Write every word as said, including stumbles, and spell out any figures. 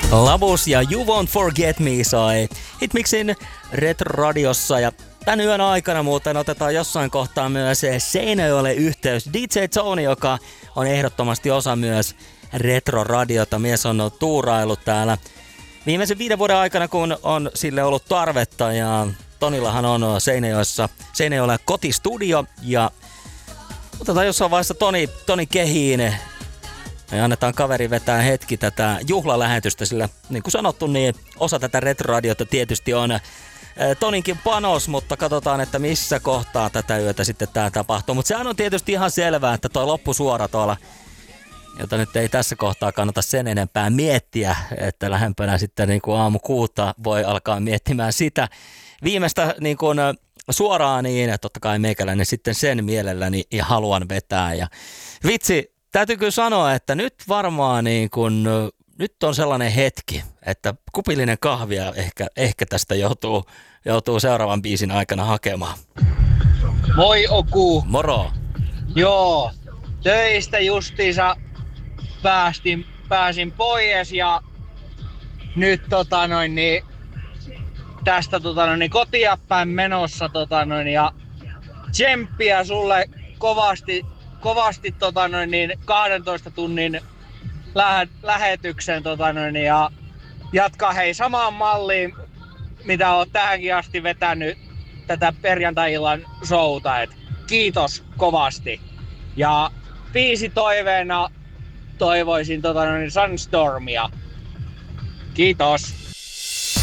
Labus ja You Won't Forget Me sai Hitmixin Retro-radiossa ja tän yön aikana muuten otetaan jossain kohtaa myös Seinäjoelle yhteys. D J Tony, joka on ehdottomasti osa myös Retro-radiota. Mies on tuuraillut täällä viimeisen viiden vuoden aikana, kun on sille ollut tarvetta ja Tonillahan on Seinäjoessa, Seinäjoella kotistudio ja otetaan jossain vaiheessa Toni, Toni kehiin. Ja annetaan kaveri vetää hetki tätä juhlalähetystä, sillä niin kuin sanottu, niin osa tätä Retro-radiota tietysti on Toninkin panos, mutta katsotaan, että missä kohtaa tätä yötä sitten tää tapahtuu. Mutta sehän on tietysti ihan selvää, että toi loppusuora tuolla, jota nyt ei tässä kohtaa kannata sen enempää miettiä, että lähempänä sitten niin kuin aamu kuuta voi alkaa miettimään sitä viimeistä niin kuin suoraan niin, että totta kai meikäläinen sitten sen mielelläni ja haluan vetää. Ja vitsi, täytyy kyllä sanoa, että nyt varmaan niin kun, nyt on sellainen hetki, että kupillinen kahvia ehkä, ehkä tästä joutuu, joutuu seuraavan biisin aikana hakemaan. Moi Oku! Moro! Joo, töistä justiinsa päästin, pääsin pois ja nyt tota noin, niin, tästä tota noin, niin, kotia päin menossa tota noin, ja tsemppiä sulle kovasti kovasti tota noin, niin kahdentoista tunnin lähe, lähetyksen tota noin, ja jatkaa hei samaan malliin, mitä oot tähänkin asti vetänyt tätä perjantai-illan showta. Et kiitos kovasti. Ja biisi toiveena toivoisin tota noin, Sunstormia. Kiitos.